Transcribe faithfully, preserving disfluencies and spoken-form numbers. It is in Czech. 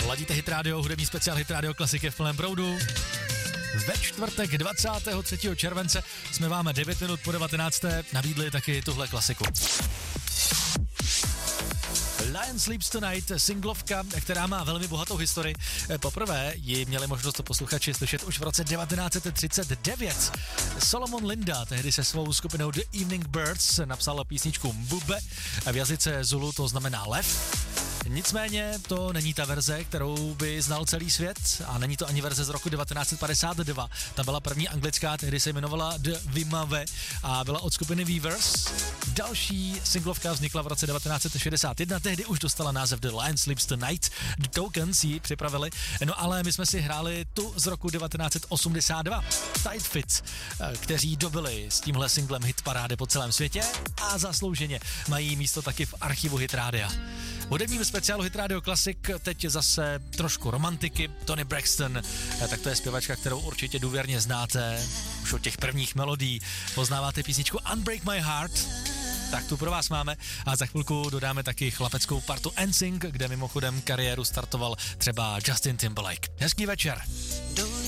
Ladíte Hit Radio, hudební speciál Hit Radio klasiky v plném proudu. Ve čtvrtek dvacátého třetího července jsme vám devět minut po devatenácté nabídli taky tuhle klasiku. Lion Sleeps Tonight, singlovka, která má velmi bohatou historii. Poprvé ji měli možnost to posluchači slyšet už v roce devatenáct set třicet devět. Solomon Linda tehdy se svou skupinou The Evening Birds napsal písničku Mbube a v jazyce Zulu to znamená lev. Nicméně to není ta verze, kterou by znal celý svět a není to ani verze z roku devatenáct set padesát dva. Ta byla první anglická, tehdy se jmenovala The Vimave a byla od skupiny Weavers. Další singlovka vznikla v roce devatenáct set šedesát jedna, tehdy už dostala název The Lion Sleeps Tonight. The Tokens ji připravili, no ale my jsme si hráli tu z roku devatenáct set osmdesát dva. Tight Fits, kteří dobili s tímhle singlem hit parády po celém světě a zaslouženě mají místo taky v archivu Hit Rádia. V hudebním speciálu Hit Radio Classic teď zase trošku romantiky. Toni Braxton, tak to je zpěvačka, kterou určitě důvěrně znáte. Už od těch prvních melodií poznáváte písničku Unbreak My Heart. Tak tu pro vás máme a za chvilku dodáme taky chlapeckou partu N Sync, kde mimochodem kariéru startoval třeba Justin Timberlake. Hezký večer.